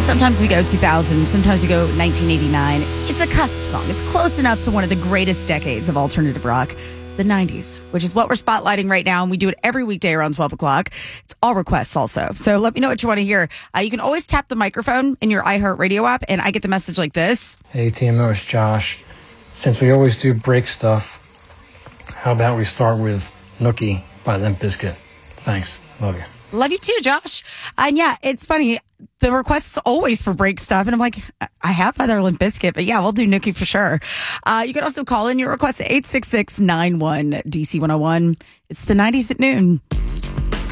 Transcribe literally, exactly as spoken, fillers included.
Sometimes we go two thousand, sometimes we go nineteen eighty-nine. It's a cusp song. It's close enough to one of the greatest decades of alternative rock, the nineties, which is what we're spotlighting right now. And we do it every weekday around twelve o'clock. It's all requests also. So let me know what you want to hear. Uh, you can always tap the microphone in your iHeartRadio app, and I get the message like this. Hey, T M O, it's Josh. Since we always do break stuff, how about we start with Nookie by Limp Bizkit? Thanks. Love you. Love you too, Josh. And yeah, it's funny. The request is always for break stuff. And I'm like, I have other Limp Bizkit, but yeah, we'll do Nookie for sure. Uh, you can also call in your request at eight six six, nine one, D C one oh one. It's the nineties at noon.